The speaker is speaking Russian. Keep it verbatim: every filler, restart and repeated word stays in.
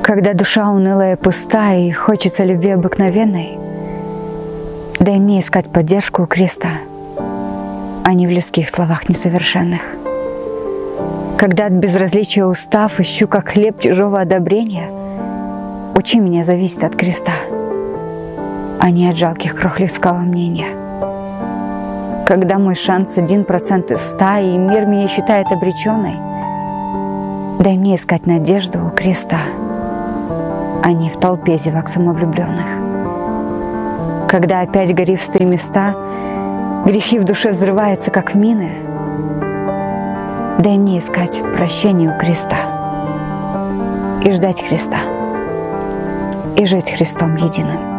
Когда душа унылая и пуста, и хочется любви обыкновенной, дай мне искать поддержку у креста, а не в людских словах несовершенных. Когда от безразличия устав, ищу как хлеб чужого одобрения, учи меня зависеть от креста, а не от жалких крох людского мнения. Когда мой шанс один процент из ста, и мир меня считает обреченной, дай мне искать надежду у креста, а не в толпе зевак самовлюбленных. Когда опять горивстые места, грехи в душе взрываются, как мины, дай мне искать прощение у креста и ждать Христа, и жить Христом единым.